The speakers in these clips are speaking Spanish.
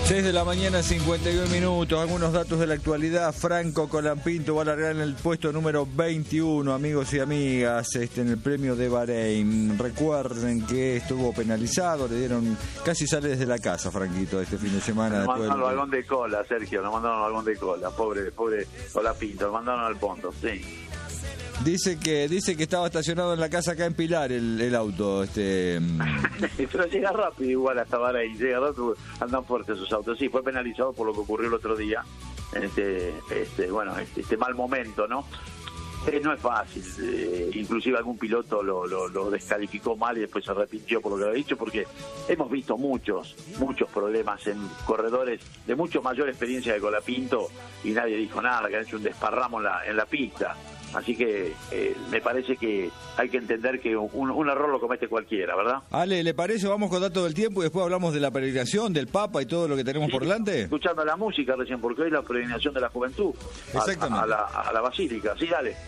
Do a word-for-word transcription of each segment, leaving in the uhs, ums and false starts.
seis de la mañana, cincuenta y un minutos. Algunos datos de la actualidad. Franco Colapinto va a largar en el puesto número veintiuno, amigos y amigas, este, en el premio de Bahrein. Recuerden que estuvo penalizado, le dieron, casi sale desde la casa, Franquito, este fin de semana. Nos mandaron al del... vagón de cola, Sergio, nos mandaron al vagón de cola. Pobre, pobre Colapinto, nos mandaron al fondo, sí. Dice que dice que estaba estacionado en la casa acá en Pilar el, el auto. este Pero llega rápido igual hasta Bahrein, llega rápido, andan fuertes esos autos. Sí, fue penalizado por lo que ocurrió el otro día, este, este bueno, este, este mal momento, ¿no? Eh, no es fácil, eh, inclusive algún piloto lo, lo, lo descalificó mal y después se arrepintió por lo que había dicho, porque hemos visto muchos, muchos problemas en corredores de mucho mayor experiencia de Colapinto y nadie dijo nada, que han hecho un desparramo en la, en la pista. Así que eh, me parece que hay que entender que un, un error lo comete cualquiera, ¿verdad? Ale, ¿le parece? Vamos con datos del tiempo y después hablamos de la peregrinación, del Papa y todo lo que tenemos sí, por delante. Escuchando la música recién, porque hoy es la peregrinación de la juventud a, a, la, a la basílica. Sí, dale.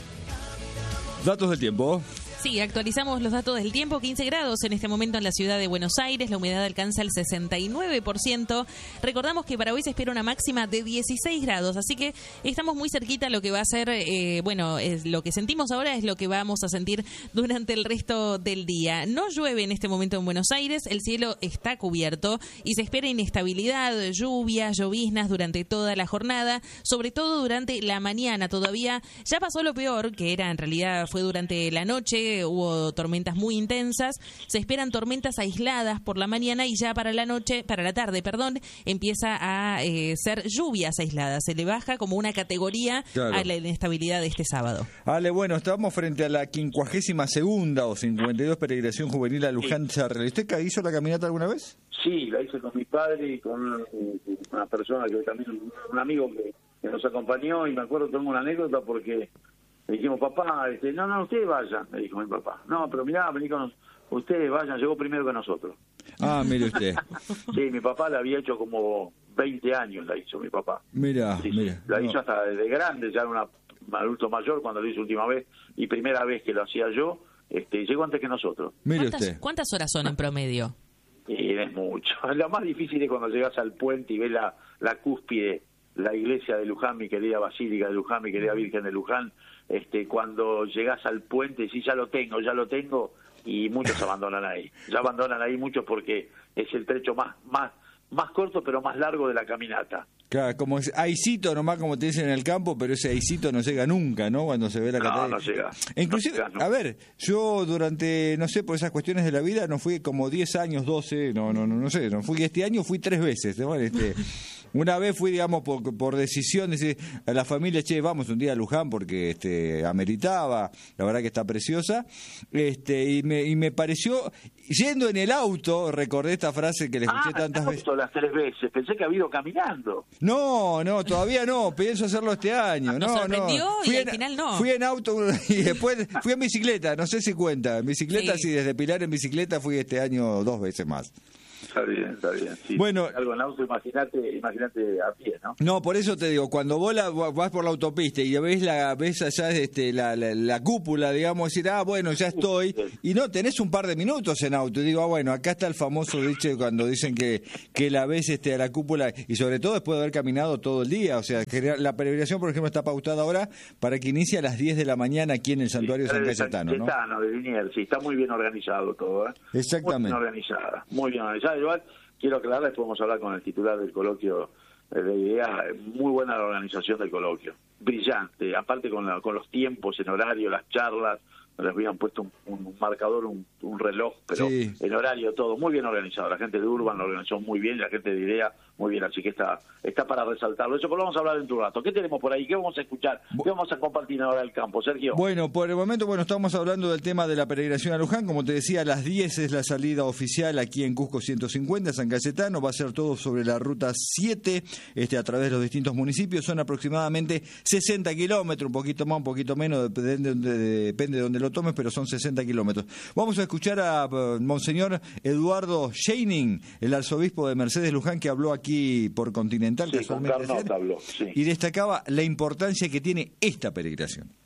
Datos del tiempo. Sí, actualizamos los datos del tiempo. quince grados en este momento en la ciudad de Buenos Aires. La humedad alcanza el sesenta y nueve por ciento. Recordamos que para hoy se espera una máxima de dieciséis grados. Así que estamos muy cerquita a lo que va a ser, eh, bueno, es lo que sentimos ahora es lo que vamos a sentir durante el resto del día. No llueve en este momento en Buenos Aires. El cielo está cubierto y se espera inestabilidad, lluvias, lloviznas durante toda la jornada, sobre todo durante la mañana. Todavía ya pasó lo peor, que era en realidad fue durante la noche. Hubo tormentas muy intensas, se esperan tormentas aisladas por la mañana y ya para la noche, para la tarde, perdón, empieza a eh, ser lluvias aisladas, se le baja como una categoría claro. a la inestabilidad de este sábado. Ale, bueno, estamos frente a la quincuagésima segunda o cincuenta y dos peregrinación juvenil a Luján Charrel. ¿Usted hizo la caminata alguna vez? Sí, la hice con mi padre y con una, una persona que también, un amigo que, que nos acompañó, y me acuerdo, tengo una anécdota porque le dijimos, papá, este, no, no, ustedes vayan, me dijo mi papá. No, pero mirá, vení con nosotros. Ustedes vayan, llegó primero que nosotros. Ah, mire usted. Sí, mi papá la había hecho como veinte años, la hizo mi papá. Mira, sí, mira. La no. hizo hasta desde grande, ya era un adulto mayor cuando lo hizo última vez, y primera vez que lo hacía yo, este, llegó antes que nosotros. Mire ¿Cuántas, usted. ¿Cuántas horas son en promedio? Y es mucho. Lo más difícil es cuando llegas al puente y ves la, la cúspide, la iglesia de Luján, mi querida Basílica de Luján, mi querida Virgen de Luján. Este, cuando llegas al puente, sí, ya lo tengo, ya lo tengo, y muchos abandonan ahí. Ya abandonan ahí muchos porque es el trecho más más más corto pero más largo de la caminata. Claro, como es aicito nomás, como te dicen en el campo, pero ese aicito no llega nunca, ¿no? Cuando se ve la catedral. No, no llega. Inclusive, no llega, no. A ver, yo durante, no sé, por esas cuestiones de la vida, no fui como diez años, doce, no, no, no, no sé, no fui este año, fui tres veces, ¿no? Este, una vez fui, digamos, por, por decisión, decir, a la familia, che, vamos un día a Luján porque este ameritaba, la verdad que está preciosa, este y me, y me pareció, yendo en el auto, recordé esta frase que le escuché ah, tantas veces. las tres veces, pensé que había ido caminando. No, no, todavía no, pienso hacerlo este año. Nos no, sorprendió no. y Fui al en, final no. Fui en auto y después fui en bicicleta, no sé si cuenta. En bicicleta, sí, sí desde Pilar en bicicleta fui este año dos veces más. Está bien, está bien. Sí. Bueno, algo en auto, imagínate, imagínate a pie, ¿no? No, por eso te digo, cuando vos la, vas por la autopista y ves la ves allá este, la, la, la cúpula, digamos, decir, ah, bueno, ya estoy, y no, tenés un par de minutos en auto, y digo, ah, bueno, acá está el famoso dicho cuando dicen que, que la ves este, a la cúpula, y sobre todo después de haber caminado todo el día, o sea, la peregrinación, por ejemplo, está pautada ahora para que inicie a las diez de la mañana aquí en el santuario sí, San Cayetano, ¿no? Cayetano, de Liniers, sí, está muy bien organizado todo, ¿eh? Exactamente. Muy bien organizada, muy bien organizada. Igual, quiero aclarar, podemos hablar con el titular del coloquio de IDEA, muy buena la organización del coloquio, brillante, aparte con, la, con los tiempos en horario, las charlas, les habían puesto un, un marcador, un, un reloj, pero sí. En horario todo, muy bien organizado, la gente de Urban lo organizó muy bien, la gente de IDEA muy bien, así que está está para resaltarlo. Eso, pero vamos a hablar en tu rato. ¿Qué tenemos por ahí? ¿Qué vamos a escuchar? ¿Qué vamos a compartir ahora del campo, Sergio? Bueno, por el momento, bueno, estamos hablando del tema de la peregrinación a Luján. Como te decía, a las diez es la salida oficial aquí en Cusco ciento cincuenta, San Cayetano. Va a ser todo sobre la ruta siete, este, a través de los distintos municipios. Son aproximadamente sesenta kilómetros, un poquito más, un poquito menos, depende de, depende de donde lo tomes, pero son sesenta kilómetros. Vamos a escuchar a uh, Monseñor Eduardo Scheining, el arzobispo de Mercedes Luján, que habló aquí por Continental, sí, casualmente, con Carnot habló, sí. Y destacaba la importancia que tiene esta peregrinación.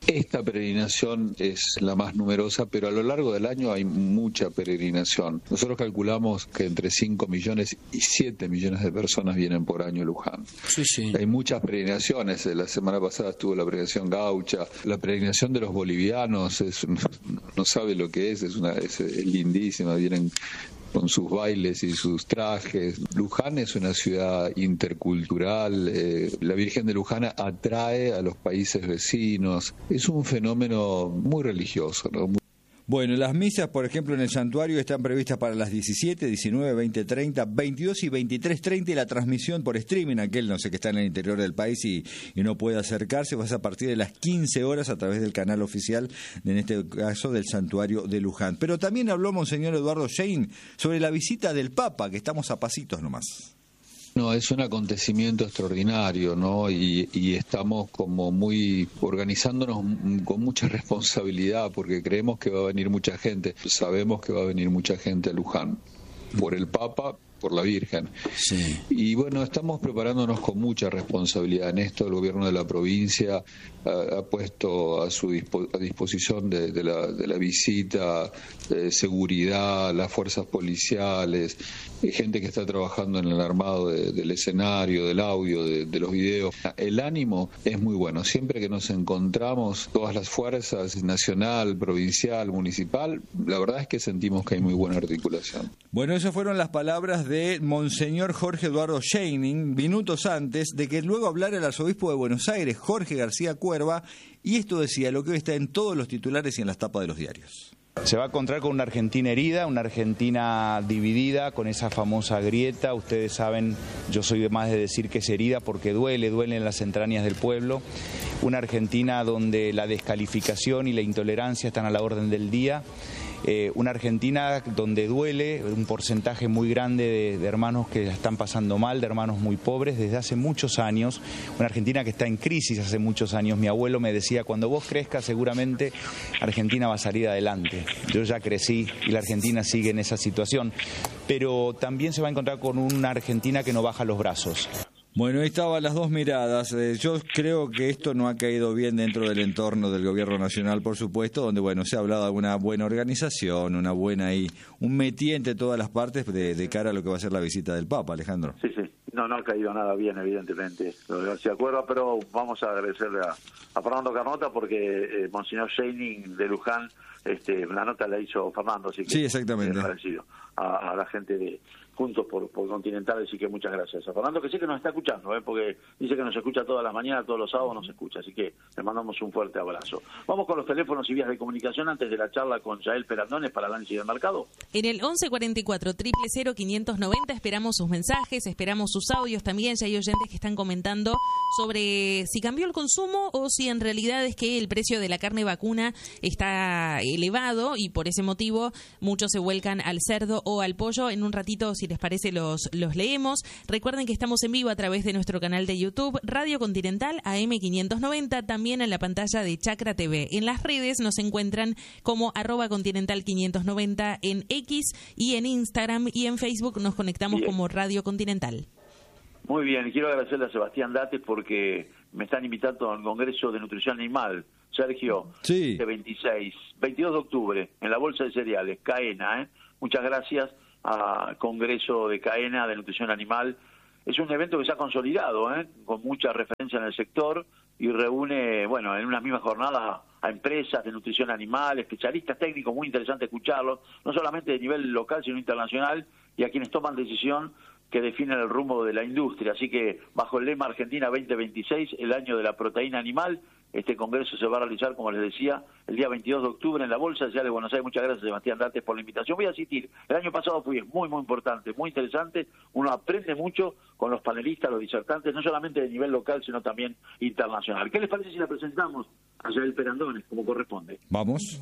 Esta peregrinación es la más numerosa, pero a lo largo del año hay mucha peregrinación. Nosotros calculamos que entre cinco millones y siete millones de personas vienen por año a Luján. Sí, sí. Hay muchas peregrinaciones. La semana pasada estuvo la peregrinación gaucha. La peregrinación de los bolivianos, es, no sabe lo que es, es, una, es, es lindísima. Vienen con sus bailes y sus trajes. Luján es una ciudad intercultural. Eh, la Virgen de Luján atrae a los países vecinos. Es un fenómeno muy religioso, ¿no? Muy... Bueno, las misas, por ejemplo, en el santuario están previstas para las diecisiete, diecinueve, veinte, treinta, veintidós y veintitrés treinta, y la transmisión por streaming, aquel no sé que está en el interior del país y, y no puede acercarse, va a ser a partir de las quince horas a través del canal oficial, en este caso del santuario de Luján. Pero también habló Monseñor Eduardo Schein sobre la visita del Papa, que estamos a pasitos nomás. No, es un acontecimiento extraordinario, ¿no? Y, y estamos como muy organizándonos con mucha responsabilidad porque creemos que va a venir mucha gente. Sabemos que va a venir mucha gente a Luján por el Papa, por la Virgen. Sí. Y bueno, estamos preparándonos con mucha responsabilidad en esto. El gobierno de la provincia ha, ha puesto a su dispo, a disposición de, de, la, de la visita eh, seguridad, las fuerzas policiales, eh, gente que está trabajando en el armado de, del escenario, del audio, de, de los videos. El ánimo es muy bueno. Siempre que nos encontramos todas las fuerzas, nacional, provincial, municipal, la verdad es que sentimos que hay muy buena articulación. Bueno, esas fueron las palabras de Monseñor Jorge Eduardo Schein, minutos antes de que luego hablara el arzobispo de Buenos Aires, Jorge García Cuerva, y esto decía lo que hoy está en todos los titulares y en las tapas de los diarios. Se va a encontrar con una Argentina herida, una Argentina dividida, con esa famosa grieta. Ustedes saben, yo soy de más de decir que es herida porque duele, duele en las entrañas del pueblo. Una Argentina donde la descalificación y la intolerancia están a la orden del día. Eh, una Argentina donde duele un porcentaje muy grande de, de hermanos que están pasando mal, de hermanos muy pobres desde hace muchos años. Una Argentina que está en crisis hace muchos años. Mi abuelo me decía, cuando vos crezcas seguramente Argentina va a salir adelante. Yo ya crecí y la Argentina sigue en esa situación. Pero también se va a encontrar con una Argentina que no baja los brazos. Bueno, ahí estaban las dos miradas. Eh, yo creo que esto no ha caído bien dentro del entorno del gobierno nacional, por supuesto, donde bueno se ha hablado de una buena organización, una buena y un métier entre todas las partes de, de cara a lo que va a ser la visita del Papa, Alejandro. Sí, sí. No, no ha caído nada bien, evidentemente. Se acuerda, pero vamos a agradecerle a, a Fernando Carnota porque eh, Monseñor Schein de Luján, este, la nota la hizo Fernando, así que sí, exactamente. Agradecido a, a la gente de Juntos por, por Continental, así que muchas gracias a Fernando, que sé que nos está escuchando, ¿eh? Porque dice que nos escucha todas las mañanas, todos los sábados nos escucha, así que le mandamos un fuerte abrazo. Vamos con los teléfonos y vías de comunicación antes de la charla con Yael Perandones para el análisis del mercado. En el once cuarenta y cuatro, cero cero, quinientos noventa esperamos sus mensajes, esperamos sus audios también. Ya hay oyentes que están comentando sobre si cambió el consumo o si en realidad es que el precio de la carne vacuna está elevado y por ese motivo muchos se vuelcan al cerdo o al pollo. En un ratito, si les parece, los, los leemos. Recuerden que estamos en vivo a través de nuestro canal de YouTube, Radio Continental A M quinientos noventa, también en la pantalla de Chacra T V. En las redes nos encuentran como arroba Continental quinientos noventa en X y en Instagram, y en Facebook nos conectamos Bien. como Radio Continental. Muy bien, quiero agradecerle a Sebastián Dates porque me están invitando al Congreso de Nutrición Animal. Sergio, sí. de veintiséis, veintidós de octubre, en la Bolsa de Cereales, Caena, ¿eh? Muchas gracias al Congreso de Caena de Nutrición Animal. Es un evento que se ha consolidado, ¿eh? Con mucha referencia en el sector y reúne, bueno, en unas mismas jornadas a, a empresas de nutrición animal, especialistas técnicos, muy interesante escucharlos, no solamente de nivel local, sino internacional, y a quienes toman decisión que definen el rumbo de la industria. Así que bajo el lema Argentina veinte veintiséis, el año de la proteína animal, este congreso se va a realizar, como les decía, el día veintidós de octubre en la Bolsa de Cereales de Buenos Aires. Muchas gracias, Sebastián Dates, por la invitación. Voy a asistir. El año pasado fui muy, muy importante, muy interesante. Uno aprende mucho con los panelistas, los disertantes, no solamente de nivel local, sino también internacional. ¿Qué les parece si la presentamos a Yael Perandones, como corresponde? Vamos.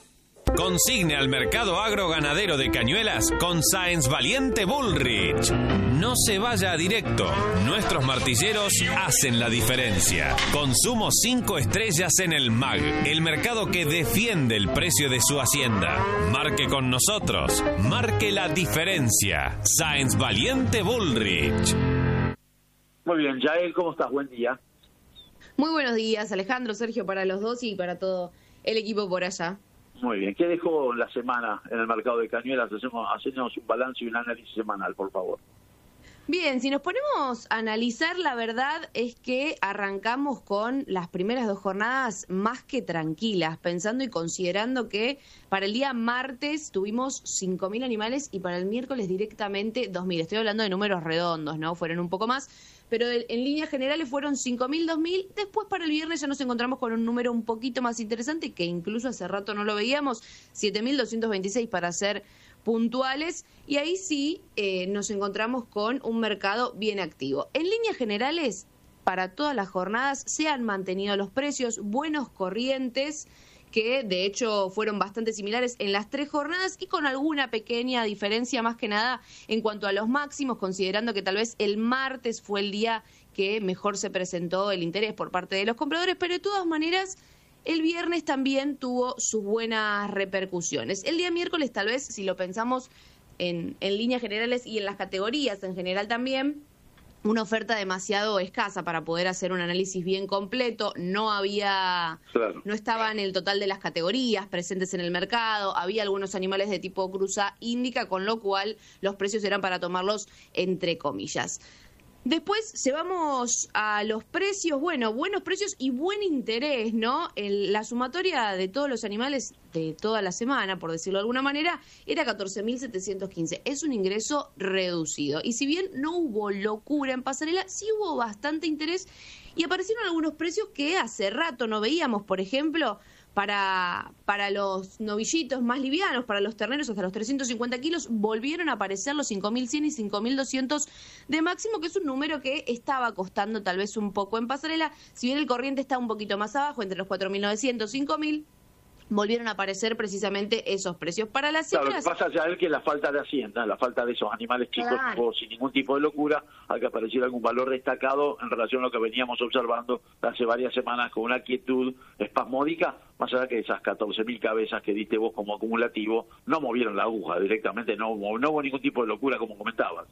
Consigne al mercado agroganadero de Cañuelas con Sáenz Valiente Bullrich. No se vaya a directo. Nuestros martilleros hacen la diferencia. Consumo cinco estrellas en el M A G, el mercado que defiende el precio de su hacienda. Marque con nosotros. Marque la diferencia. Sáenz Valiente Bullrich. Muy bien, Yael, ¿cómo estás? Buen día. Muy buenos días, Alejandro, Sergio, para los dos y para todo el equipo por allá. Muy bien. ¿Qué dejó la semana en el mercado de Cañuelas? Hacemos, hacemos un balance y un análisis semanal, por favor. Bien, si nos ponemos a analizar, la verdad es que arrancamos con las primeras dos jornadas más que tranquilas, pensando y considerando que para el día martes tuvimos cinco mil animales y para el miércoles directamente dos mil. Estoy hablando de números redondos, ¿no? Fueron un poco más, pero en líneas generales fueron cinco mil, dos mil. Después para el viernes ya nos encontramos con un número un poquito más interesante, que incluso hace rato no lo veíamos, siete mil doscientos veintiséis para ser puntuales, y ahí sí eh, nos encontramos con un mercado bien activo. En líneas generales, para todas las jornadas se han mantenido los precios, buenos corrientes, que de hecho fueron bastante similares en las tres jornadas y con alguna pequeña diferencia más que nada en cuanto a los máximos, considerando que tal vez el martes fue el día que mejor se presentó el interés por parte de los compradores, pero de todas maneras el viernes también tuvo sus buenas repercusiones. El día miércoles, tal vez, si lo pensamos en, en líneas generales y en las categorías en general también, una oferta demasiado escasa para poder hacer un análisis bien completo. No había, claro. no estaba en el total de las categorías presentes en el mercado, había algunos animales de tipo cruza índica, con lo cual los precios eran para tomarlos entre comillas. Después llevamos a los precios, bueno, buenos precios y buen interés, ¿no? El, la sumatoria de todos los animales de toda la semana, por decirlo de alguna manera, era catorce mil setecientos quince. Es un ingreso reducido. Y si bien no hubo locura en pasarela, sí hubo bastante interés y aparecieron algunos precios que hace rato no veíamos. Por ejemplo, para, para los novillitos más livianos, para los terneros hasta los trescientos cincuenta kilos, volvieron a aparecer los cinco mil cien y cinco mil doscientos de máximo, que es un número que estaba costando tal vez un poco en pasarela. Si bien el corriente está un poquito más abajo, entre los cuatro mil novecientos y cinco mil, volvieron a aparecer precisamente esos precios. Para las claro, cifras... lo que pasa ya es que la falta de hacienda, la falta de esos animales chicos, claro. sin ningún tipo de locura, hay que aparecer algún valor destacado en relación a lo que veníamos observando hace varias semanas con una quietud espasmódica, más allá que esas catorce mil cabezas que diste vos como acumulativo, no movieron la aguja directamente, no, no hubo ningún tipo de locura como comentabas.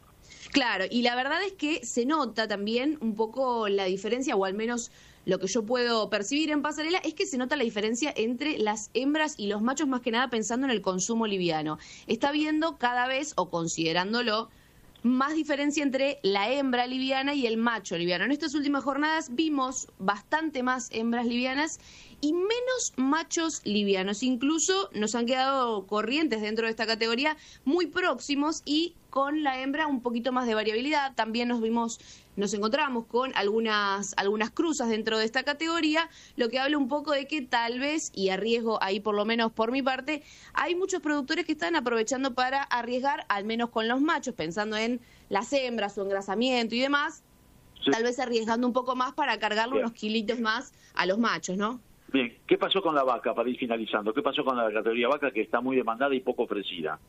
Claro, y la verdad es que se nota también un poco la diferencia, o al menos lo que yo puedo percibir en pasarela, es que se nota la diferencia entre las hembras y los machos, más que nada pensando en el consumo liviano. Está viendo cada vez, o considerándolo, más diferencia entre la hembra liviana y el macho liviano. En estas últimas jornadas vimos bastante más hembras livianas y menos machos livianos. Incluso nos han quedado corrientes dentro de esta categoría muy próximos y con la hembra un poquito más de variabilidad. También nos vimos, nos encontramos con algunas, algunas cruzas dentro de esta categoría, lo que habla un poco de que tal vez, y arriesgo ahí por lo menos por mi parte, hay muchos productores que están aprovechando para arriesgar, al menos con los machos, pensando en las hembras, su engrasamiento y demás, sí. Tal vez arriesgando un poco más para cargarle Bien. unos kilitos más a los machos, ¿no? Bien, ¿qué pasó con la vaca, para ir finalizando? ¿Qué pasó con la categoría vaca, que está muy demandada y poco ofrecida?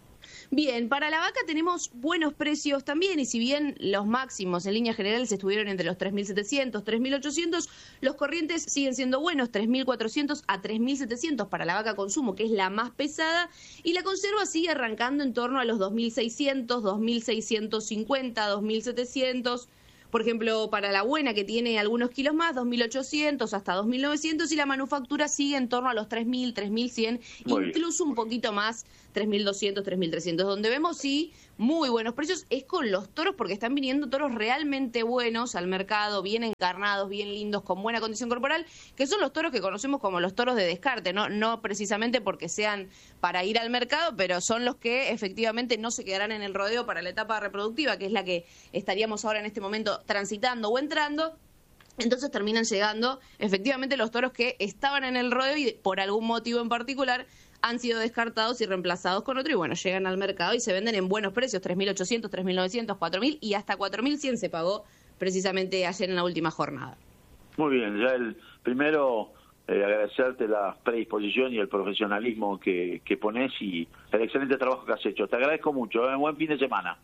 Bien, para la vaca tenemos buenos precios también, y si bien los máximos en líneas generales estuvieron entre los tres mil setecientos, tres mil ochocientos, los corrientes siguen siendo buenos, tres mil cuatrocientos a tres mil setecientos para la vaca consumo, que es la más pesada, y la conserva sigue arrancando en torno a los dos mil seiscientos, dos mil seiscientos cincuenta, dos mil setecientos. Por ejemplo, para la buena, que tiene algunos kilos más, dos mil ochocientos hasta dos mil novecientos, y la manufactura sigue en torno a los tres mil, tres mil cien, muy incluso bien. Un poquito más, tres mil doscientos, tres mil trescientos. Donde vemos, sí, muy buenos precios es con los toros, porque están viniendo toros realmente buenos al mercado, bien encarnados, bien lindos, con buena condición corporal, que son los toros que conocemos como los toros de descarte, no, no precisamente porque sean para ir al mercado, pero son los que efectivamente no se quedarán en el rodeo para la etapa reproductiva, que es la que estaríamos ahora en este momento transitando o entrando. Entonces terminan llegando efectivamente los toros que estaban en el rodeo y por algún motivo en particular han sido descartados y reemplazados con otro, y bueno, llegan al mercado y se venden en buenos precios, tres mil ochocientos, tres mil novecientos, cuatro mil y hasta cuatro mil cien se pagó precisamente ayer en la última jornada. Muy bien, ya el primero eh, agradecerte la predisposición y el profesionalismo que, que pones y el excelente trabajo que has hecho. Te agradezco mucho, ¿eh? Buen fin de semana.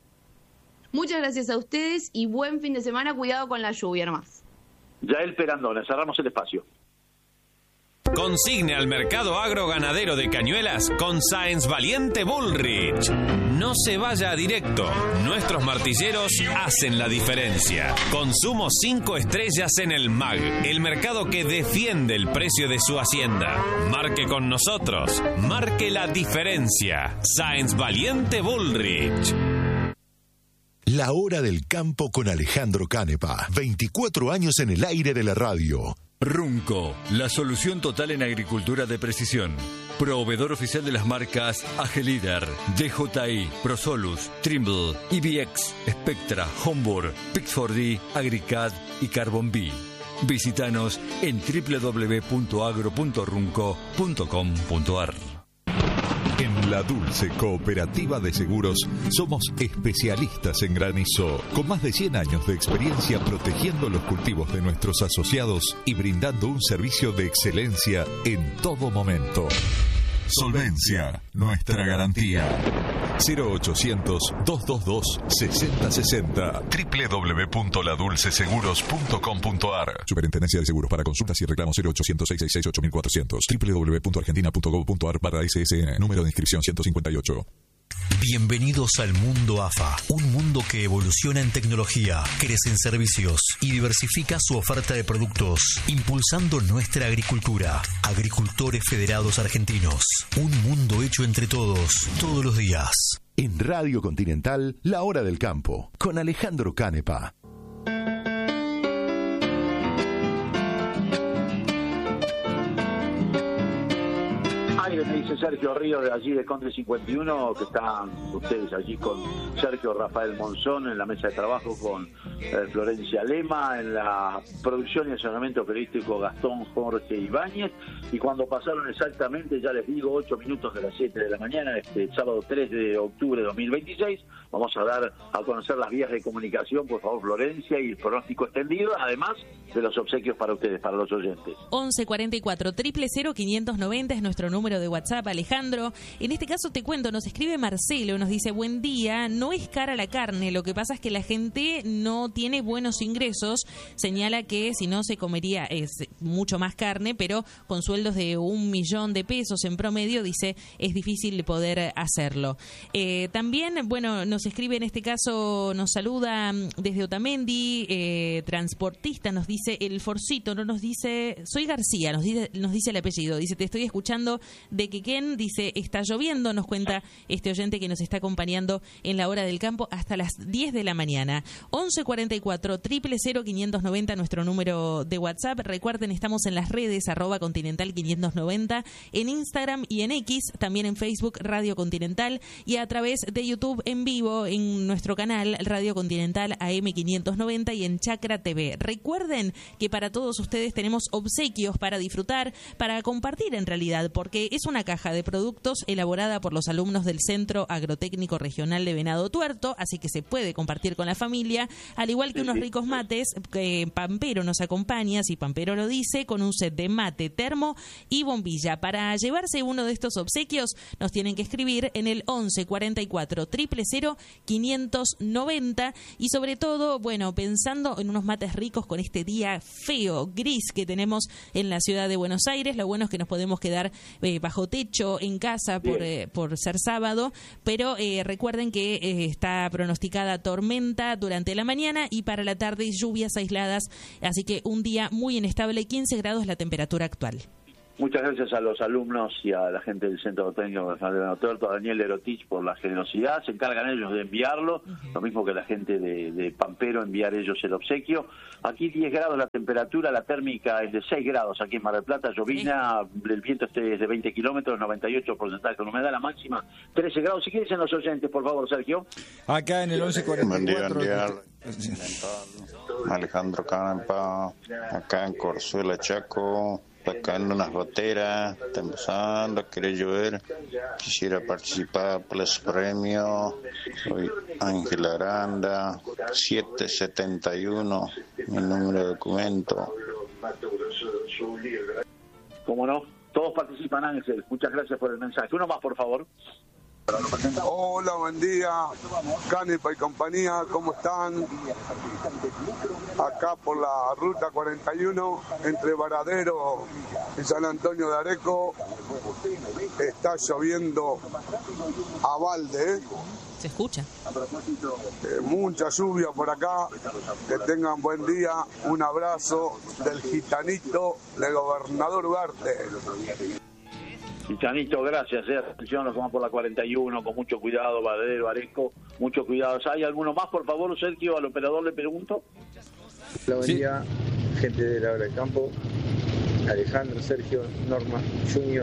Muchas gracias a ustedes y buen fin de semana, cuidado con la lluvia nomás. Yael Perandona, cerramos el espacio. Consigne al mercado agroganadero de Cañuelas con Sáenz Valiente Bullrich. No se vaya a directo. Nuestros martilleros hacen la diferencia. Consumo cinco estrellas en el M A G, el mercado que defiende el precio de su hacienda. Marque con nosotros. Marque la diferencia. Sáenz Valiente Bullrich. La Hora del Campo con Alejandro Canepa. veinticuatro años en el aire de la radio. Runco, la solución total en agricultura de precisión. Proveedor oficial de las marcas Agelider, D J I, Prosolus, Trimble, E B X, Spectra, Homburg, Pixford D, Agricad y Carbon B. Visítanos en doble u doble u doble u punto agro punto runco punto com punto a r. En La Dulce Cooperativa de Seguros somos especialistas en granizo, con más de cien años de experiencia protegiendo los cultivos de nuestros asociados y brindando un servicio de excelencia en todo momento. Solvencia, nuestra garantía. cero ochocientos, doscientos veintidós, sesenta sesenta. doble u doble u doble u punto la dulce seguros punto com punto a r. Superintendencia de Seguros. Para consultas y reclamos cero ochocientos, seiscientos sesenta y seis, ocho mil cuatrocientos. doble u doble u doble u punto argentina punto gov punto a r barra S S N. Número de inscripción ciento cincuenta y ocho. Bienvenidos al mundo A F A, un mundo que evoluciona en tecnología, crece en servicios y diversifica su oferta de productos, impulsando nuestra agricultura. Agricultores Federados Argentinos, un mundo hecho entre todos, todos los días. En Radio Continental, La Hora del Campo, con Alejandro Canepa. Me dice Sergio Ríos de allí de Conde cincuenta y uno, que están ustedes allí con Sergio Rafael Monzón en la mesa de trabajo, con eh, Florencia Lema en la producción y asesoramiento periodístico, Gastón Jorge Ibáñez, y cuando pasaron exactamente, ya les digo, ocho minutos de las siete de la mañana, este sábado tres de octubre de dos mil veintiséis, vamos a dar a conocer las vías de comunicación, por favor, Florencia, y el pronóstico extendido, además de los obsequios para ustedes, para los oyentes. once cuarenta y cuatro, cero cero cero, quinientos noventa es nuestro número de WhatsApp, Alejandro. En este caso te cuento, nos escribe Marcelo, nos dice: buen día, no es cara la carne, lo que pasa es que la gente no tiene buenos ingresos. Señala que si no se comería es mucho más carne, pero con sueldos de un millón de pesos en promedio, dice, es difícil poder hacerlo. Eh, también, bueno, nos escribe en este caso, nos saluda desde Otamendi, eh, transportista, nos dice el Forcito, no nos dice, soy García, nos dice, nos dice el apellido, dice, te estoy escuchando de Quequén, dice, está lloviendo, nos cuenta este oyente que nos está acompañando en la Hora del Campo hasta las diez de la mañana. once cuarenta y cuatro, cero cero cero, quinientos noventa, nuestro número de WhatsApp. Recuerden, estamos en las redes, arroba Continental quinientos noventa, en Instagram y en X, también en Facebook, Radio Continental, y a través de YouTube en vivo en nuestro canal Radio Continental A M quinientos noventa y en Chacra T V. Recuerden que para todos ustedes tenemos obsequios para disfrutar, para compartir en realidad, porque es una caja de productos elaborada por los alumnos del Centro Agrotécnico Regional de Venado Tuerto, así que se puede compartir con la familia, al igual que unos ricos mates que Pampero nos acompaña, si Pampero lo dice, con un set de mate, termo y bombilla. Para llevarse uno de estos obsequios nos tienen que escribir en el once cuarenta y cuatro, cero cero cero, quinientos noventa, y sobre todo, bueno, pensando en unos mates ricos con este día feo, gris que tenemos en la ciudad de Buenos Aires. Lo bueno es que nos podemos quedar eh, bajo techo en casa por, eh, por ser sábado, pero eh, recuerden que eh, está pronosticada tormenta durante la mañana y para la tarde lluvias aisladas, así que un día muy inestable, quince grados la temperatura actual. Muchas gracias a los alumnos y a la gente del Centro Técnico de Venado Tuerto, a Daniel Erotich por la generosidad. Se encargan ellos de enviarlo, uh-huh. Lo mismo que la gente de, de Pampero, enviar ellos el obsequio. Aquí diez grados la temperatura, la térmica es de seis grados aquí en Mar del Plata, llovina, uh-huh. El viento este es de veinte kilómetros, noventa y ocho por ciento de humedad, la máxima trece grados. Si quieren los oyentes, por favor, Sergio. Acá en el once cuarenta y cuatro. Buen día, buen día. Alejandro Canepa, acá en Corzuela, Chaco. Acá en unas goteras, está empezando a querer llover. Quisiera participar por los premios. Soy Ángel Aranda, siete setenta y uno, mi número de documento. ¿Cómo no? Todos participan, Ángel. Muchas gracias por el mensaje. Uno más, por favor. Hola, buen día, Canepa y compañía, ¿cómo están? Acá por la ruta cuarenta y uno, entre Varadero y San Antonio de Areco, está lloviendo a balde, ¿eh? Se escucha. Eh, mucha lluvia por acá, que tengan buen día, un abrazo del gitanito del gobernador Ugarte. Gitanito, gracias, eh. Atención, nos vamos por la cuarenta y uno, con mucho cuidado, Varadero, Areco, mucho cuidado. ¿Hay alguno más, por favor, Sergio? Al operador le pregunto. Hola, buen Sí. día, gente de la hora del campo, Alejandro, Sergio, Norma, Junior.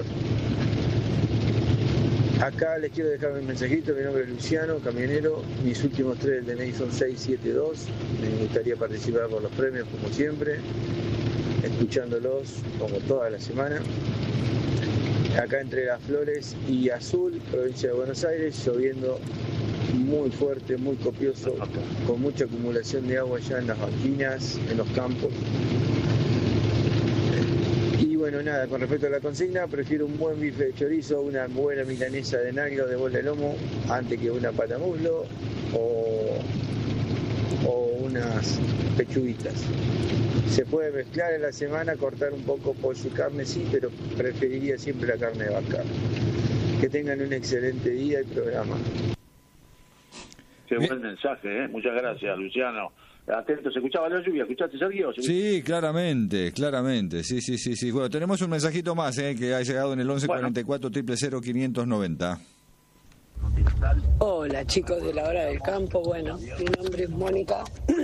Acá les quiero dejar un mensajito, mi nombre es Luciano, camionero, mis últimos tres del D N I son seis siete dos, me gustaría participar por los premios como siempre, escuchándolos como toda la semana. Acá entre Las Flores y Azul, provincia de Buenos Aires, lloviendo muy fuerte, muy copioso, con mucha acumulación de agua ya en las banquinas, en los campos. Y bueno, nada, con respecto a la consigna, prefiero un buen bife de chorizo, una buena milanesa de nalga de bola de lomo, antes que una patamuslo o, o unas pechuguitas. Se puede mezclar en la semana, cortar un poco pollo y carne, sí, pero preferiría siempre la carne de vaca. Que tengan un excelente día y programa. Qué buen mensaje, ¿eh? Muchas gracias, Luciano. Atento, ¿se escuchaba la lluvia? ¿Escuchaste, Sergio? Sí, claramente, claramente. Sí, sí, sí, sí. Bueno, tenemos un mensajito más, ¿eh? Que ha llegado en el once cuarenta y cuatro, cero cero cero, quinientos noventa. Hola, chicos de la hora del campo. Bueno, mi nombre es Mónica,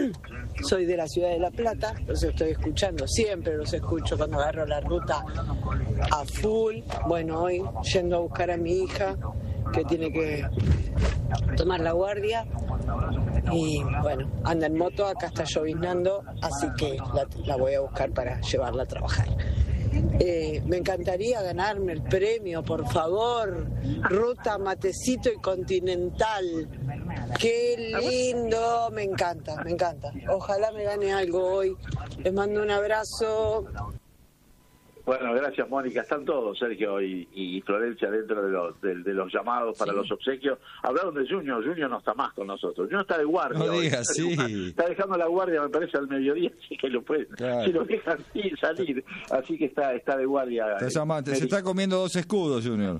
soy de la ciudad de La Plata, los estoy escuchando, siempre los escucho cuando agarro la ruta a full. Bueno, hoy yendo a buscar a mi hija que tiene que tomar la guardia y bueno, anda en moto, acá está lloviznando, así que la, la voy a buscar para llevarla a trabajar. Eh, me encantaría ganarme el premio, por favor. Ruta, matecito y continental. Qué lindo, me encanta, me encanta. Ojalá me gane algo hoy. Les mando un abrazo. Bueno, gracias, Mónica. Están todos, Sergio y, y Florencia, dentro de los, de, de los llamados para sí. los obsequios. Hablaron de Junior. Junior no está más con nosotros. Junior está de guardia. No digas, sí. Está dejando la guardia, me parece, al mediodía, así que lo pueden, claro. Si lo dejan ir, salir. Así que está está de guardia. Te llama, te, se está comiendo dos escudos, Junior.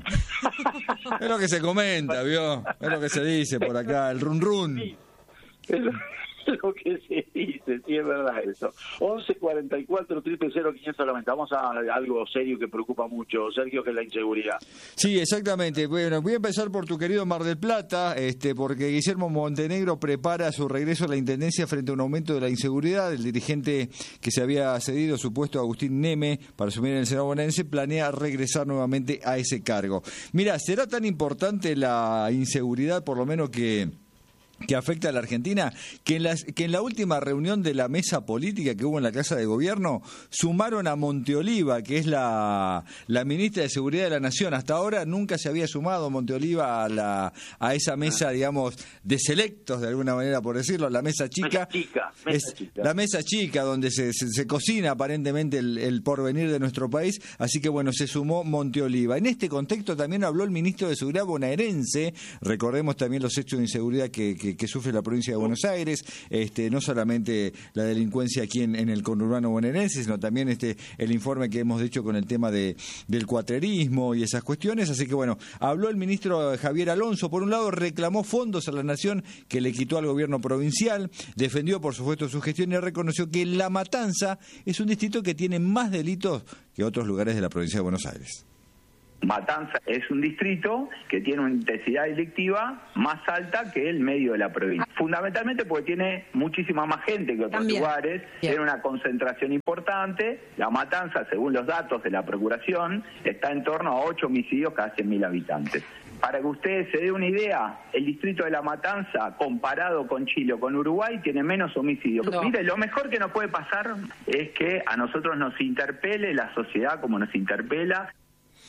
Es lo que se comenta, ¿vio? Es lo que se dice por acá, el run run. Sí. Es lo, es lo que se dice, sí, es verdad eso. once cuarenta y cuatro, cero cero cero, quinientos noventa. Vamos a algo serio que preocupa mucho, Sergio, que es la inseguridad. Sí, exactamente. Bueno, voy a empezar por tu querido Mar del Plata, este, porque Guillermo Montenegro prepara su regreso a la Intendencia frente a un aumento de la inseguridad. El dirigente que se había cedido su puesto a Agustín Neme para asumir en el Senado bonaerense planea regresar nuevamente a ese cargo. Mira, ¿será tan importante la inseguridad, por lo menos que... que afecta a la Argentina, que en, las, que en la última reunión de la mesa política que hubo en la Casa de Gobierno sumaron a Monteoliva, que es la, la ministra de Seguridad de la Nación? Hasta ahora nunca se había sumado Monteoliva a, la, a esa mesa, digamos, de selectos, de alguna manera, por decirlo, la mesa chica. Mesa chica, mesa es chica. La mesa chica, donde se, se, se cocina aparentemente el, el porvenir de nuestro país, así que bueno, se sumó Monteoliva. En este contexto también habló el ministro de Seguridad bonaerense, recordemos también los hechos de inseguridad que, que que sufre la provincia de Buenos Aires, este, no solamente la delincuencia aquí en, en el conurbano bonaerense, sino también este el informe que hemos hecho con el tema de del cuatrerismo y esas cuestiones. Así que bueno, habló el ministro Javier Alonso. Por un lado, reclamó fondos a la nación que le quitó al gobierno provincial, defendió por supuesto su gestión y reconoció que La Matanza es un distrito que tiene más delitos que otros lugares de la provincia de Buenos Aires. Matanza es un distrito que tiene una intensidad delictiva más alta que el medio de la provincia. Fundamentalmente porque tiene muchísima más gente que otros También. lugares, Bien. tiene una concentración importante. La Matanza, según los datos de la Procuración, está en torno a ocho homicidios cada cien mil habitantes. Para que ustedes se den una idea, el distrito de La Matanza, comparado con Chile o con Uruguay, tiene menos homicidios. No. Mire, lo mejor que nos puede pasar es que a nosotros nos interpele la sociedad como nos interpela.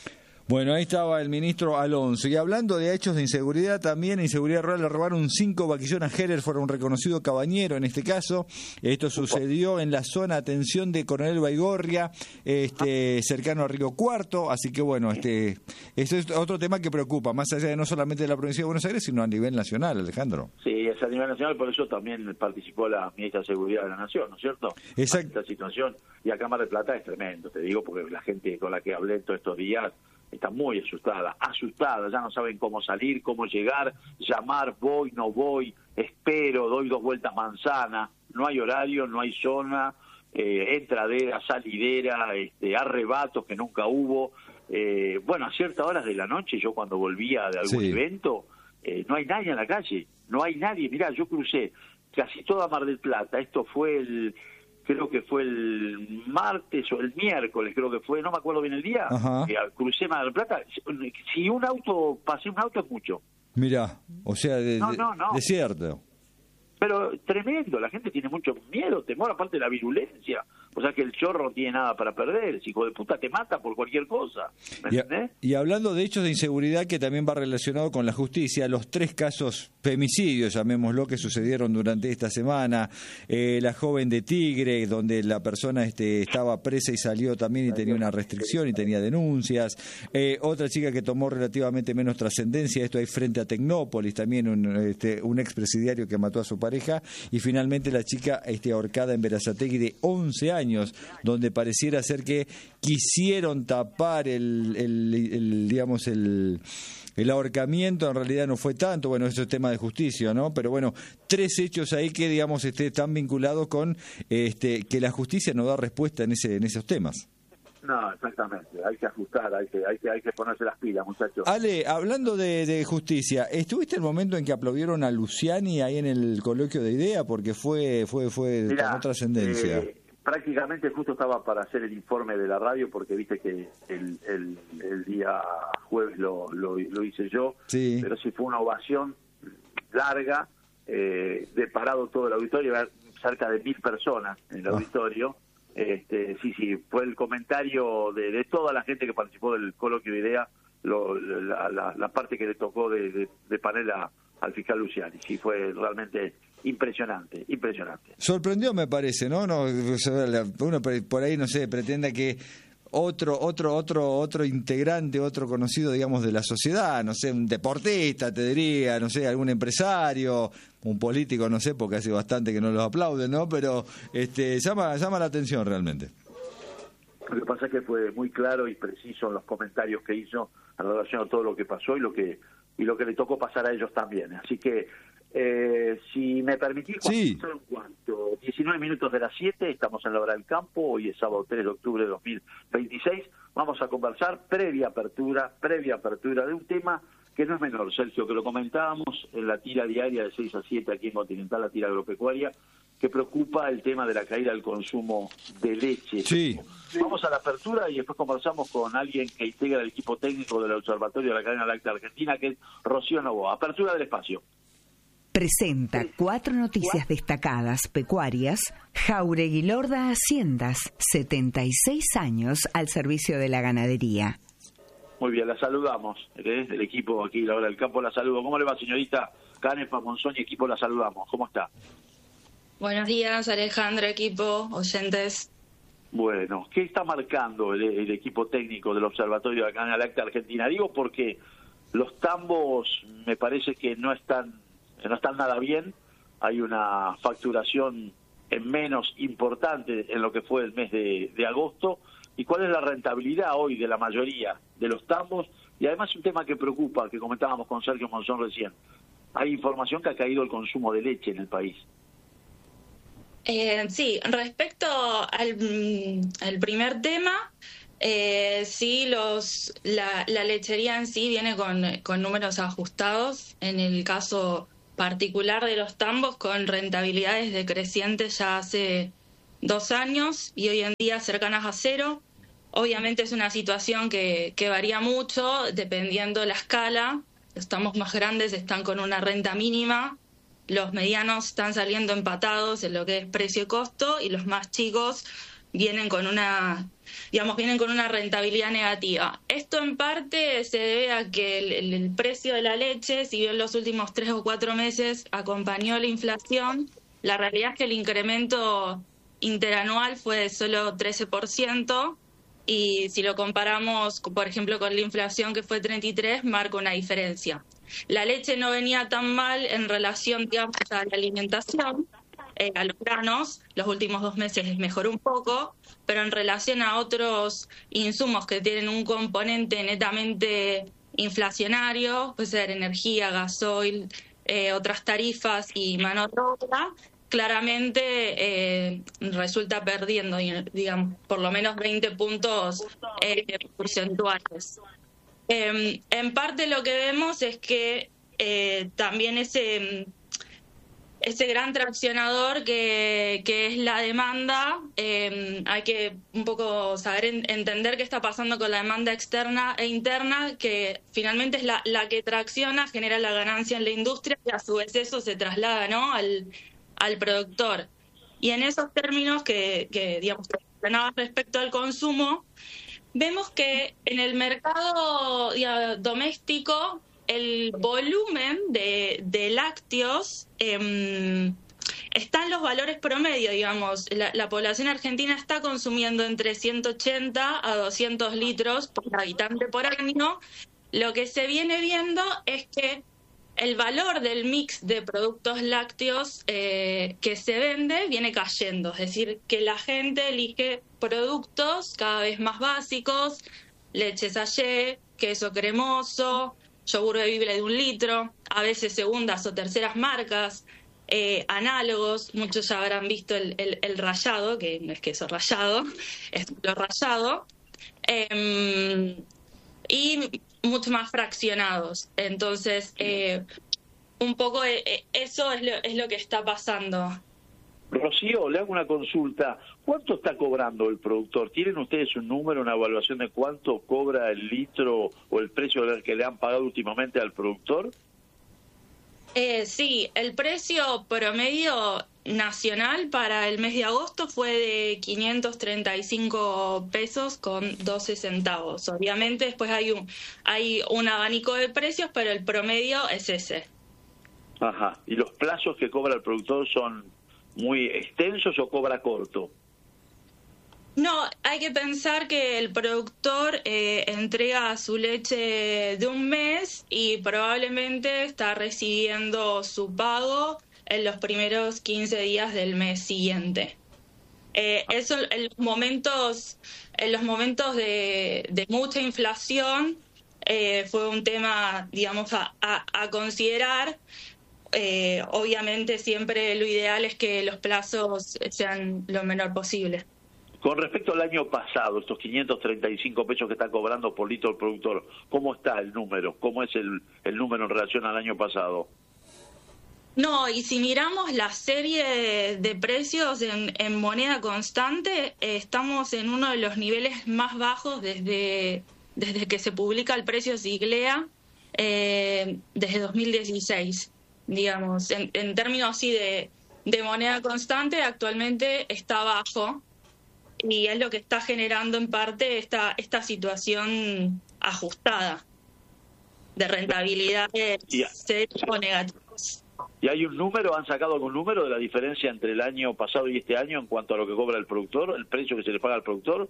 Bueno, ahí estaba el ministro Alonso. Y hablando de hechos de inseguridad, también en inseguridad rural le robaron cinco vaquillonas Heller, fueron un reconocido cabañero en este caso. Esto sucedió en la zona, atención, de Coronel Baigorria, este, cercano a Río Cuarto. Así que bueno, este, eso es otro tema que preocupa, más allá de no solamente de la provincia de Buenos Aires, sino a nivel nacional, Alejandro. Sí, es a nivel nacional, por eso también participó la ministra de Seguridad de la Nación, ¿no es cierto? Exacto. Esta situación, y acá en Mar del Plata es tremendo, te digo, porque la gente con la que hablé todos estos días está muy asustada, asustada, ya no saben cómo salir, cómo llegar, llamar, voy, no voy, espero, doy dos vueltas manzana, no hay horario, no hay zona, eh, entradera, salidera, este, arrebatos que nunca hubo. Eh, bueno, a ciertas horas de la noche, yo cuando volvía de algún sí. evento, eh, no hay nadie en la calle, no hay nadie. Mirá, yo crucé casi toda Mar del Plata, esto fue el... creo que fue el martes o el miércoles, creo que fue, no me acuerdo bien el día, que crucé Mar del Plata. Si un auto, pasé un auto es mucho. Mirá, o sea, de, no, no, no. desierto. Pero tremendo, la gente tiene mucho miedo, temor, aparte de la virulencia. O sea que el chorro no tiene nada para perder, ese hijo de puta te mata por cualquier cosa. ¿Me y, entendés? Y hablando de hechos de inseguridad que también va relacionado con la justicia, los tres casos femicidios, llamémoslo, que sucedieron durante esta semana, eh, la joven de Tigre, donde la persona este, estaba presa y salió también y tenía una restricción y tenía denuncias, eh, otra chica que tomó relativamente menos trascendencia, esto ahí frente a Tecnópolis, también un, este, un expresidiario que mató a su pareja, y finalmente la chica este, ahorcada en Berazategui de once años, donde pareciera ser que quisieron tapar el, el, el digamos, el, el ahorcamiento, en realidad no fue tanto, bueno, eso es tema de justicia, ¿no? Pero bueno, tres hechos ahí que, digamos, este, están vinculados con este, que la justicia no da respuesta en ese en esos temas. No, exactamente, hay que ajustar, hay que, hay que, hay que ponerse las pilas, muchachos. Ale, hablando de, de justicia, ¿estuviste el momento en que aplaudieron a Luciani ahí en el coloquio de IDEA? Porque fue, fue, fue, Mirá, tomó trascendencia. Eh, prácticamente justo estaba para hacer el informe de la radio, porque viste que el, el, el día jueves lo, lo, lo hice yo, sí. Pero sí fue una ovación larga, eh, de parado todo el auditorio, cerca de mil personas en el oh. auditorio. Este, sí, sí, fue el comentario de, de toda la gente que participó del coloquio de IDEA, lo, la, la, la parte que le tocó de, de, de panel a, al fiscal Luciani. Sí, fue realmente impresionante, impresionante. Sorprendió, me parece, ¿no? no uno por ahí, no sé, pretenda que otro otro otro otro integrante, otro conocido, digamos, de la sociedad, no sé, un deportista, te diría, no sé, algún empresario, un político, no sé, porque hace bastante que no los aplauden, ¿no? Pero este llama llama la atención realmente. Lo que pasa es que fue muy claro y preciso en los comentarios que hizo en relación a todo lo que pasó y lo que y lo que le tocó pasar a ellos también. Así que, eh, si me permitís, sí. ¿en cuánto? diecinueve minutos de las siete, estamos en la hora del campo, hoy es sábado tres de octubre de dos mil veintiséis, vamos a conversar previa apertura, previa apertura de un tema que no es menor, Sergio, que lo comentábamos en la tira diaria de seis a siete aquí en Continental, la tira agropecuaria, que preocupa el tema de la caída del consumo de leche. Sí. Vamos a la apertura y después conversamos con alguien que integra el equipo técnico del Observatorio de la Cadena Láctea Argentina, que es Rocío Novoa. Apertura del espacio. Presenta cuatro noticias destacadas pecuarias. Jáuregui Lorda Haciendas, setenta y seis años al servicio de la ganadería. Muy bien, la saludamos, ¿eh? El equipo aquí, la hora del campo, la saludo. ¿Cómo le va, señorita Canepa Monzón y equipo? La saludamos. ¿Cómo está? Buenos días, Alejandro, equipo, oyentes. Bueno, ¿qué está marcando el, el equipo técnico del Observatorio de la Cadena Láctea Argentina? Digo porque los tambos me parece que no están, no están nada bien. Hay una facturación en menos importante en lo que fue el mes de, de agosto. ¿Y cuál es la rentabilidad hoy de la mayoría de los tambos? Y además un tema que preocupa, que comentábamos con Sergio Monzón recién. Hay información que ha caído el consumo de leche en el país. Eh, sí, respecto al, al primer tema, eh, sí, los, la, la lechería en sí viene con, con números ajustados. En el caso particular de los tambos, con rentabilidades decrecientes ya hace dos años y hoy en día cercanas a cero. Obviamente es una situación que, que varía mucho dependiendo de la escala. Los tambos más grandes están con una renta mínima. Los medianos están saliendo empatados en lo que es precio y costo y los más chicos vienen con una, digamos, vienen con una rentabilidad negativa. Esto en parte se debe a que el, el, el precio de la leche, si bien los últimos tres o cuatro meses acompañó la inflación, la realidad es que el incremento interanual fue de solo trece por ciento, y si lo comparamos, por ejemplo, con la inflación, que fue treinta y tres por ciento, marca una diferencia. La leche no venía tan mal en relación, digamos, a la alimentación, eh, a los granos. Los últimos dos meses mejoró un poco, pero en relación a otros insumos que tienen un componente netamente inflacionario, puede ser energía, gasoil, eh, otras tarifas y mano de obra, claramente eh, resulta perdiendo, digamos, por lo menos veinte puntos eh, porcentuales. Eh, en parte lo que vemos es que eh, también ese, ese gran traccionador que, que es la demanda, eh, hay que un poco saber en, entender qué está pasando con la demanda externa e interna, que finalmente es la, la que tracciona, genera la ganancia en la industria, y a su vez eso se traslada, ¿no?, al al productor. Y en esos términos que, que digamos, respecto al consumo, vemos que en el mercado, digamos, doméstico, el volumen de, de lácteos eh, está en los valores promedio, digamos. La, la población argentina está consumiendo entre ciento ochenta a doscientos litros por habitante por año. Lo que se viene viendo es que el valor del mix de productos lácteos eh, que se vende viene cayendo. Es decir, que la gente elige productos cada vez más básicos, leche sachet, queso cremoso, yogur bebible de un litro, a veces segundas o terceras marcas, eh, análogos. Muchos ya habrán visto el, el, el rallado, que no es queso rallado, es lo rallado. Eh, y mucho más fraccionados. Entonces, eh, un poco eh, eso es lo, es lo que está pasando. Rocío, le hago una consulta. ¿Cuánto está cobrando el productor? ¿Tienen ustedes un número, una evaluación de cuánto cobra el litro o el precio que le han pagado últimamente al productor? Eh, sí, el precio promedio nacional para el mes de agosto fue de quinientos treinta y cinco pesos con doce centavos. Obviamente después hay un hay un abanico de precios, pero el promedio es ese. Ajá. ¿Y los plazos que cobra el productor son muy extensos o cobra corto? No, hay que pensar que el productor eh, entrega su leche de un mes y probablemente está recibiendo su pago en los primeros quince días del mes siguiente. Eh, eso en los momentos, en los momentos de, de mucha inflación eh, fue un tema, digamos, a, a, a considerar. Eh, obviamente siempre lo ideal es que los plazos sean lo menor posible. Con respecto al año pasado, estos quinientos treinta y cinco pesos que está cobrando por litro el productor, ¿cómo está el número? ¿Cómo es el, el número en relación al año pasado? No, y si miramos la serie de precios en, en moneda constante, eh, estamos en uno de los niveles más bajos desde, desde que se publica el precio Siglea, eh, desde dos mil dieciséis, digamos. En, en términos así de, de moneda constante, actualmente está bajo. Y es lo que está generando en parte esta esta situación ajustada de rentabilidad cero o negativos. ¿Y hay un número, han sacado algún número de la diferencia entre el año pasado y este año en cuanto a lo que cobra el productor, el precio que se le paga al productor?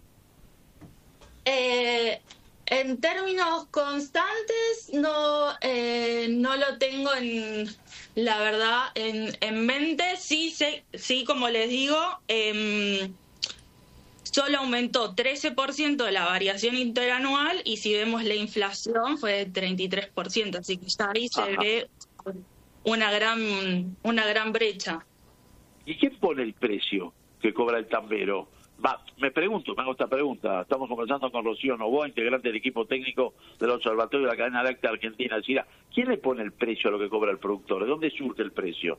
Eh, en términos constantes no eh, no lo tengo en la verdad en, en mente. Sí, sé, sí, como les digo, eh, solo aumentó trece por ciento de la variación interanual y si vemos la inflación fue de treinta y tres por ciento, así que ya ahí se ve una gran una gran brecha. ¿Y quién pone el precio que cobra el tambero? Va, me pregunto, me hago esta pregunta. Estamos conversando con Rocío Novoa, integrante del equipo técnico del Observatorio de la Cadena Láctea Argentina. Decir, ¿quién le pone el precio a lo que cobra el productor? ¿De dónde surge el precio?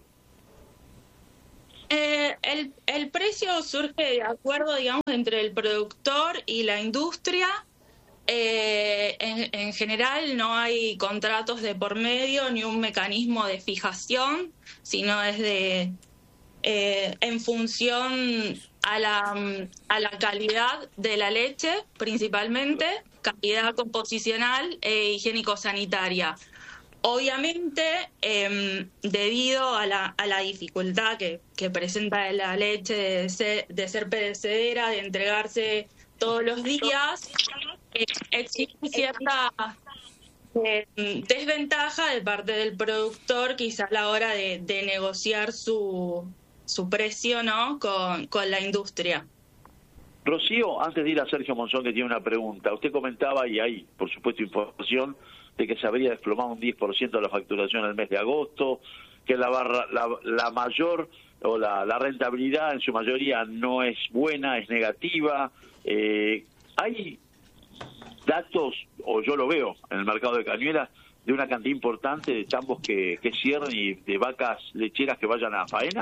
Eh, el, el precio surge de acuerdo, digamos, entre el productor y la industria. Eh, en, en general no hay contratos de por medio ni un mecanismo de fijación, sino es de eh, en función a la, a la calidad de la leche, principalmente, calidad composicional e higiénico-sanitaria. Obviamente, eh, debido a la, a la dificultad que, que presenta la leche de ser, de ser perecedera, de entregarse todos los días, eh, existe cierta eh, desventaja de parte del productor, quizás a la hora de, de negociar su, su precio, ¿no?, con, con la industria. Rocío, antes de ir a Sergio Monzón, que tiene una pregunta. Usted comentaba, y hay, por supuesto, información de que se habría desplomado un diez por ciento de la facturación en el mes de agosto, que la, barra, la, la mayor o la, la rentabilidad en su mayoría no es buena, es negativa. Eh, hay datos, o yo lo veo en el mercado de Cañuelas, de una cantidad importante de tambos que, que cierren y de vacas lecheras que vayan a faena.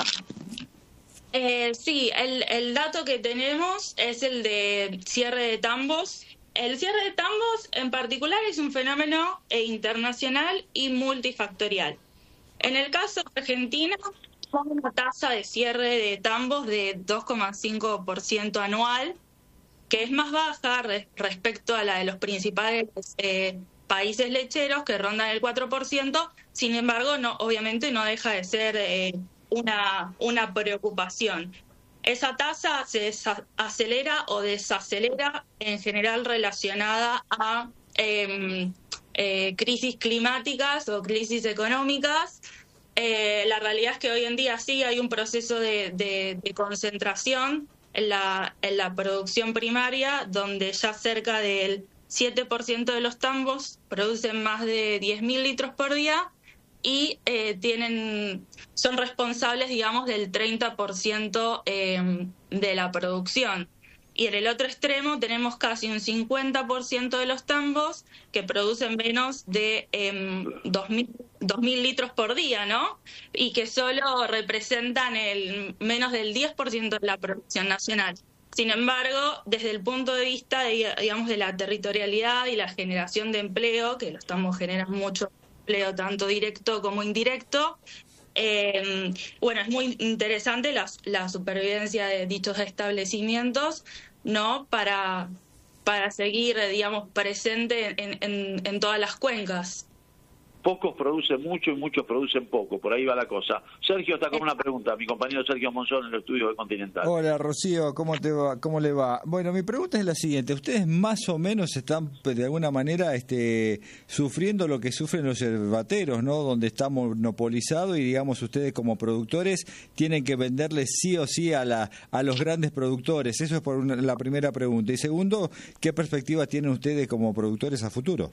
Eh, sí, el, el dato que tenemos es el de cierre de tambos. El cierre de tambos en particular es un fenómeno eh, internacional y multifactorial. En el caso de Argentina, tenemos una tasa de cierre de tambos de dos coma cinco por ciento anual, que es más baja re- respecto a la de los principales eh, países lecheros, que rondan el cuatro por ciento. Sin embargo, no, obviamente no deja de ser eh, una, una preocupación. Esa tasa se acelera o desacelera en general relacionada a eh, eh, crisis climáticas o crisis económicas. Eh, la realidad es que hoy en día sí hay un proceso de, de, de concentración en la, en la producción primaria, donde ya cerca del siete por ciento de los tambos producen más de diez mil litros por día y eh, tienen son responsables, digamos, del treinta por ciento eh, de la producción. Y en el otro extremo tenemos casi un cincuenta por ciento de los tambos que producen menos de eh, dos mil litros por día, ¿no? Y que solo representan el menos del diez por ciento de la producción nacional. Sin embargo, desde el punto de vista, de, digamos, de la territorialidad y la generación de empleo, que los tambos generan mucho empleo, tanto directo como indirecto, Eh, bueno, es muy interesante la, la supervivencia de dichos establecimientos, ¿no?, para, para seguir, digamos, presente en, en, en todas las cuencas. Pocos producen mucho y muchos producen poco, por ahí va la cosa. Sergio está con una pregunta, mi compañero Sergio Monzón en el estudio de Continental. Hola Rocío, ¿cómo te va? ¿Cómo le va? Bueno, mi pregunta es la siguiente, ustedes más o menos están de alguna manera este, sufriendo lo que sufren los yerbateros, ¿no?, donde está monopolizado y digamos ustedes como productores tienen que venderles sí o sí a, la, a los grandes productores. Eso es por una, la primera pregunta. Y segundo, ¿qué perspectiva tienen ustedes como productores a futuro?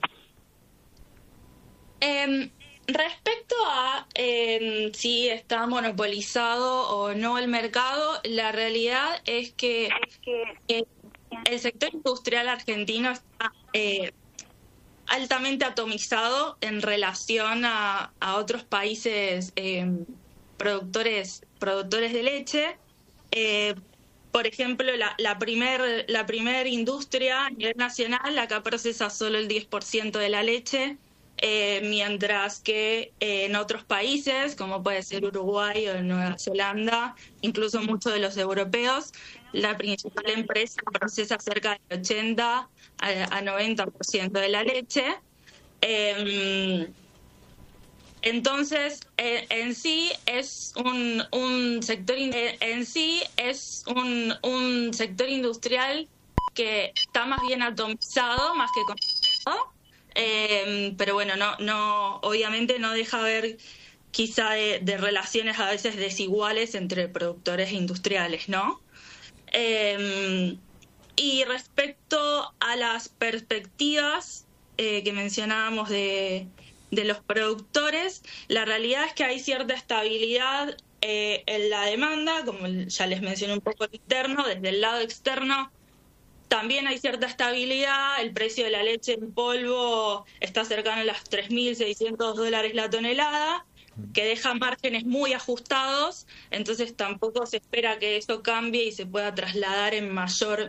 Eh, respecto a eh, si está monopolizado o no el mercado, la realidad es que eh, el sector industrial argentino está eh, altamente atomizado en relación a, a otros países eh, productores productores de leche. Eh, por ejemplo, la, la primer la primer industria a nivel nacional acá procesa solo el diez por ciento de la leche. Eh, mientras que eh, en otros países, como puede ser Uruguay o Nueva Zelanda, incluso muchos de los europeos, la principal empresa procesa cerca del ochenta a noventa por ciento de la leche. Eh, entonces, eh, en sí es un, un sector eh, en sí es un, un sector industrial que está más bien atomizado, más que concentrado. Eh, pero bueno, no, no, obviamente no deja ver quizá de, de relaciones a veces desiguales entre productores industriales, ¿no? Eh, y respecto a las perspectivas eh, que mencionábamos de, de los productores, la realidad es que hay cierta estabilidad eh, en la demanda, como ya les mencioné un poco interno, desde el lado externo. También hay cierta estabilidad, el precio de la leche en polvo está cercano a los tres mil seiscientos dólares la tonelada, que deja márgenes muy ajustados, entonces tampoco se espera que eso cambie y se pueda trasladar en mayor